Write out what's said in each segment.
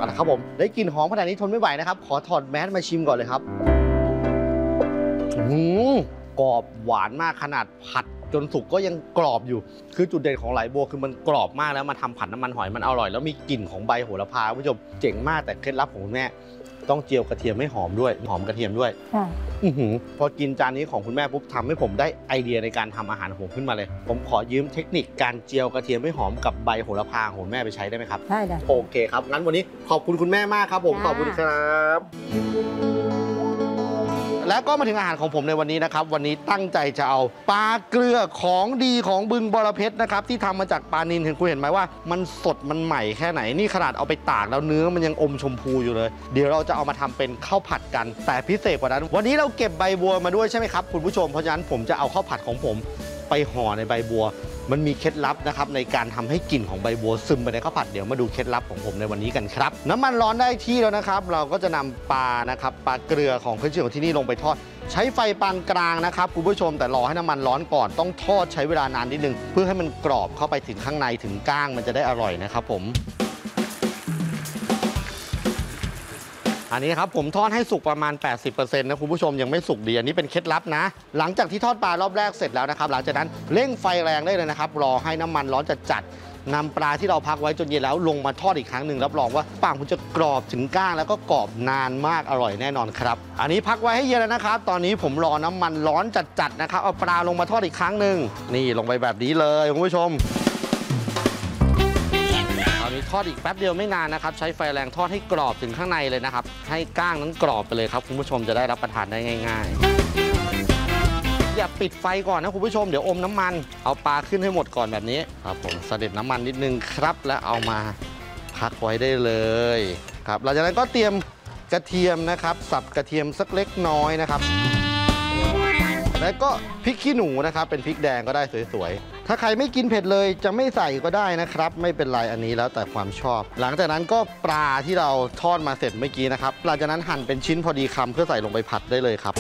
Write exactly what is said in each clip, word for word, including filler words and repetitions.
เอาละครับผมได้กลิ่นหอมขนาดนี้ทนไม่ไหวนะครับขอถอดแมสมาชิมก่อนเลยครับอืมกรอบหวานมากขนาดผัดจนสุกก็ยังกรอบอยู่คือจุดเด่นของไหลบัวคือมันกรอบมากแล้วมาทำผัดน้ำมันหอยมันอร่อยแล้วมีกลิ่นของใบโหระพาคุณผู้ชมเจ๋งมากแต่เคล็ดลับของคุณแม่ต้องเจียวกระเทียมให้หอมด้วยหอมกระเทียมด้วยอือหือพอกินจานนี้ของคุณแม่ปุ๊บทำให้ผมได้ไอเดียในการทำอาหารของผมขึ้นมาเลยผมขอยืมเทคนิคการเจียวกระเทียมให้หอมกับใบโหระพาของคุณแม่ไปใช้ได้ไหมครับได้ได้โอเคครับงั้นวันนี้ขอบคุณคุณแม่มากครับผมขอบคุณครับแล้วก็มาถึงอาหารของผมในวันนี้นะครับวันนี้ตั้งใจจะเอาปลาเกลือของดีของบึงบรเพชรนะครับที่ทำมาจากปลานิลเห็นคุณเห็นไหมว่ามันสดมันใหม่แค่ไหนนี่ขนาดเอาไปตากแล้วเนื้อมันยังอมชมพูอยู่เลยเดี๋ยวเราจะเอามาทำเป็นข้าวผัดกันแต่พิเศษกว่านั้นวันนี้เราเก็บใบบัวมาด้วยใช่ไหมครับคุณผู้ชมเพราะฉะนั้นผมจะเอาข้าวผัดของผมไปห่อในใบบัวมันมีเคล็ดลับนะครับในการทำให้กลิ่นของใบบัวซึมไปในข้าวผัดเดี๋ยวมาดูเคล็ดลับของผมในวันนี้กันครับน้ำมันร้อนได้ที่แล้วนะครับเราก็จะนำปลานะครับปลาเกลือของขึ้นชื่อของที่นี่ลงไปทอดใช้ไฟปานกลางนะครับคุณผู้ชมแต่รอให้น้ำมันร้อนก่อนต้องทอดใช้เวลานานนิดนึงเพื่อให้มันกรอบเข้าไปถึงข้างในถึงก้างมันจะได้อร่อยนะครับผมอันนี้ครับผมทอดให้สุกประมาณ แปดสิบเปอร์เซ็นต์ นะคุณผู้ชมยังไม่สุกดีอันนี้เป็นเคล็ดลับนะหลังจากที่ทอดปลารอบแรกเสร็จแล้วนะครับหลังจากนั้นเร่งไฟแรงได้เลยนะครับรอให้น้ำมันร้อนจัดๆนำปลาที่เราพักไว้จนเย็นแล้วลงมาทอดอีกครั้งหนึ่งรับรองว่าปลาคุณจะกรอบถึงก้างแล้วก็กรอบนานมากอร่อยแน่นอนครับอันนี้พักไว้ให้เย็นแล้วนะครับตอนนี้ผมรอน้ำมันร้อนจัดๆนะครับเอาปลาลงมาทอดอีกครั้งหนึ่งนี่ลงไปแบบนี้เลยคุณผู้ชมตอนนี้ทอดอีกแป๊บเดียวไม่นานนะครับใช้ไฟแรงทอดให้กรอบถึงข้างในเลยนะครับให้ก้างนั้นกรอบไปเลยครับคุณผู้ชมจะได้รับประทานได้ง่ายๆอย่าปิดไฟก่อนนะคุณผู้ชมเดี๋ยวอมน้ำมันเอาปลาขึ้นให้หมดก่อนแบบนี้ครับผมเสด็จน้ำมันนิดนึงครับแล้วเอามาพักไว้ได้เลยครับหลังจากนั้นก็เตรียมกระเทียมนะครับสับกระเทียมสักเล็กน้อยนะครับแล้วก็พริกขี้หนูนะครับเป็นพริกแดงก็ได้สวยๆถ้าใครไม่กินเผ็ดเลยจะไม่ใส่ก็ได้นะครับไม่เป็นไรอันนี้แล้วแต่ความชอบหลังจากนั้นก็ปลาที่เราทอดมาเสร็จเมื่อกี้นะครับหลังจากนั้นหั่นเป็นชิ้นพอดีคำเพื่อใส่ลงไปผัดได้เลยครับ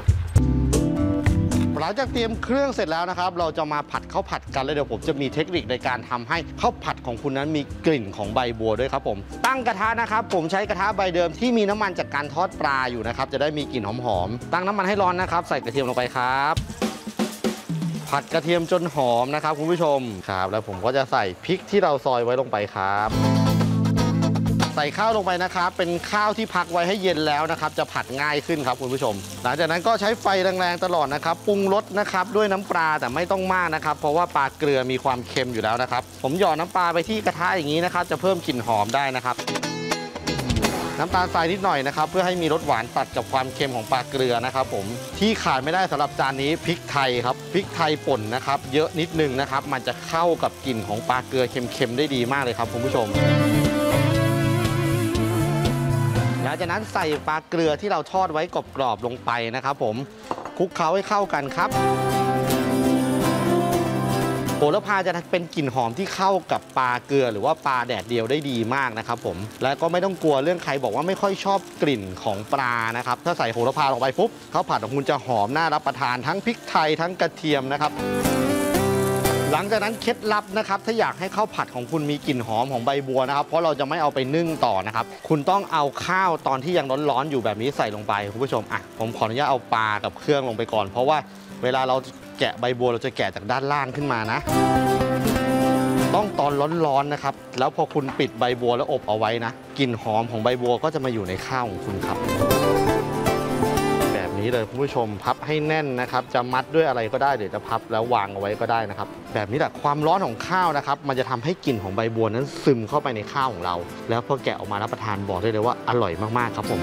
หลังจากเตรียมเครื่องเสร็จแล้วนะครับเราจะมาผัดข้าวผัดกันแล้วเดี๋ยวผมจะมีเทคนิคในการทำให้ข้าวผัดของคุณนั้นมีกลิ่นของใบบัวด้วยครับผมตั้งกระทะนะครับผมใช้กระทะใบเดิมที่มีน้ำมันจากการทอดปลาอยู่นะครับจะได้มีกลิ่นหอมๆตั้งน้ำมันให้ร้อนนะครับใส่กระเทียมลงไปครับผัดกระเทียมจนหอมนะครับคุณผู้ชมครับแล้วผมก็จะใส่พริกที่เราซอยไว้ลงไปครับใส่ข้าวลงไปนะครับเป็นข้าวที่พักไว้ให้เย็นแล้วนะครับจะผัดง่ายขึ้นครับคุณผู้ชมหลังจากนั้นก็ใช้ไฟแรงๆตลอดนะครับปรุงรสนะครับด้วยน้ำปลาแต่ไม่ต้องมากนะครับเพราะว่าปลาเกลือมีความเค็มอยู่แล้วนะครับผมหยอดน้ำปลาไปที่กระทะอย่างนี้นะครับจะเพิ่มกลิ่นหอมได้นะครับน้ำตาลทรายนิดหน่อยนะครับเพื่อให้มีรสหวานตัดกับความเค็มของปลาเกลือนะครับผมที่ขาดไม่ได้สำหรับจานนี้พริกไทยครับพริกไทยป่นนะครับเยอะนิดนึงนะครับมันจะเข้ากับกลิ่นของปลาเกลือเค็มๆได้ดีมากเลยครับคุณผู้ชมหลังจากนั้นใส่ปลาเกลือที่เราทอดไว้กรอบๆลงไปนะครับผมคลุกเคล้าให้เข้ากันครับโหระพาจะเป็นกลิ่นหอมที่เข้ากับปลาเกลือหรือว่าปลาแดดเดียวได้ดีมากนะครับผมและก็ไม่ต้องกลัวเรื่องใครบอกว่าไม่ค่อยชอบกลิ่นของปลานะครับถ้าใส่โหระพาลงไปปุ๊บข้าวผัดของคุณจะหอมน่ารับประทานทั้งพริกไทยทั้งกระเทียมนะครับหลังจากนั้นเคล็ดลับนะครับถ้าอยากให้ข้าวผัดของคุณมีกลิ่นหอมของใบบัวนะครับเพราะเราจะไม่เอาไปนึ่งต่อนะครับคุณต้องเอาข้าวตอนที่ยังร้อนๆอยู่แบบนี้ใส่ลงไปคุณผู้ชมอ่ะผมขออนุญาตเอาปลากับเครื่องลงไปก่อนเพราะว่าเวลาเราแกะใบบัวเราจะแกะจากด้านล่างขึ้นมานะต้องตอนร้อนๆนะครับแล้วพอคุณปิดใบบัวแล้วอบเอาไว้นะกลิ่นหอมของใบบัวก็จะมาอยู่ในข้าวของคุณครับนี้เลยคุณผู้ชมพับให้แน่นนะครับจะมัดด้วยอะไรก็ได้เดี๋ยวจะพับแล้ววางเอาไว้ก็ได้นะครับแบบนี้แหละความร้อนของข้าวนะครับมันจะทำให้กลิ่นของใบบัวนั้นซึมเข้าไปในข้าวของเราแล้วพอแกะออกมารับประทานบอกได้เลยว่าอร่อยมากๆครับผม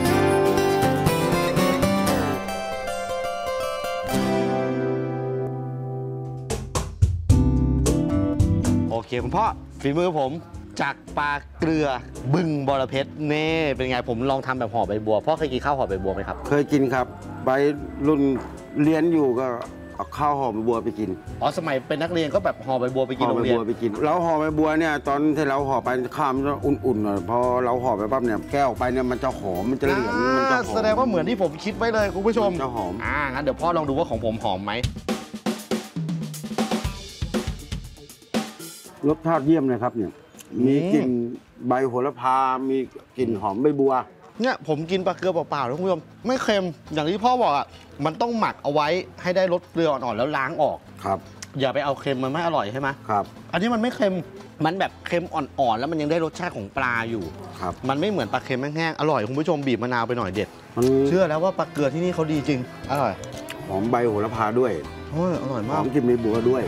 โอเคคุณพ่อฝีมือผมจากปลาเกลือบึงบรเพชรเน่เป็นไงผมลองทำแบบห่อใบบัวพ่อเคยกินข้าวห่อใบบัวไหมครับเคยกินครับใบรุ่นเรียนอยู่ก็เอาข้าวห่อใบบัวไปกินอ๋อสมัยเป็นนักเรียนก็แบบห่อใบบัวไปกินโรงเรียนห่อใบบัวไปกินแล้วห่อใบบัวเนี่ยตอนที่เราห่อไปข้าวมันจะอุ่นๆหน่อยพอเราห่อไปปั๊บเนี่ยแก้วไปเนี่ยมันจะหอมมันจะเหลืองมันจะหอมแสดงว่าเหมือนที่ผมคิดไว้เลยคุณผู้ชมจะหอมอ่างั้นเดี๋ยวพ่อลองดูว่าของผมหอมไหมรสชาติเยี่ยมเลยครับเนี่ยมีกลิ่นใบใบโหระพา มีกลิ่นหอมใบบัวเนี่ยผมกินปลาเกลือเปล่าๆนะคุณผู้ชมไม่เค็มอย่างที่พ่อบอกอ่ะมันต้องหมักเอาไว้ให้ได้รสเกลืออ่อนๆแล้วล้างออกครับอย่าไปเอาเค็มมันไม่อร่อยใช่ไหมครับอันนี้มันไม่เค็มมันแบบเค็มอ่อนๆแล้วมันยังได้รสชาติของปลาอยู่ครับมันไม่เหมือนปลาเค็มแห้งๆอร่อยคุณผู้ชมบีบมะนาวไปหน่อยเด็ดเชื่อแล้วว่าปลาเกลือที่นี่เขาดีจริงอร่อยหอมใบโหระพาด้วยโอ้ยอร่อยหมากอมกลิ่นใบบัวด้วย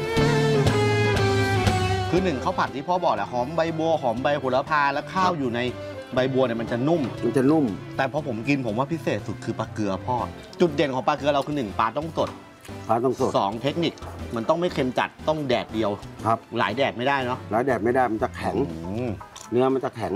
คือหนึ่งข้าวผัดที่พ่อบอกแหละหอมใบบัวหอมใบโหระพาแล้วข้าวอยู่ในใบบัวเนี่ยมันจะนุ่มมันจะนุ่มแต่พอผมกินผมว่าพิเศษสุดคือปลาเกลือพ่อจุดเด่นของปลาเกลือเราคือหนึ่งปลาต้องสดปลาต้องสดสองเทคนิคมันต้องไม่เค็มจัดต้องแดดเดียวครับหลายแดดไม่ได้เนาะหลายแดดไม่ได้มันจะแข็งเนื้อมันจะแข็ง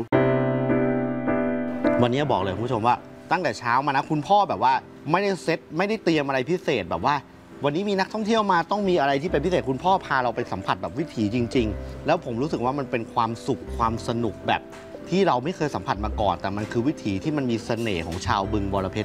วันนี้บอกเลยคุณผู้ชมว่าตั้งแต่เช้ามานะคุณพ่อแบบว่าไม่ได้เซตไม่ได้เตรียมอะไรพิเศษแบบว่าวันนี้มีนักท่องเที่ยวมาต้องมีอะไรที่เป็นพิเศษคุณพ่อพาเราไปสัมผัสแบบวิถีจริงๆแล้วผมรู้สึกว่ามันเป็นความสุขความสนุกแบบที่เราไม่เคยสัมผัสมาก่อนแต่มันคือวิถีที่มันมีเสน่ห์ของชาวบึงบรเพชร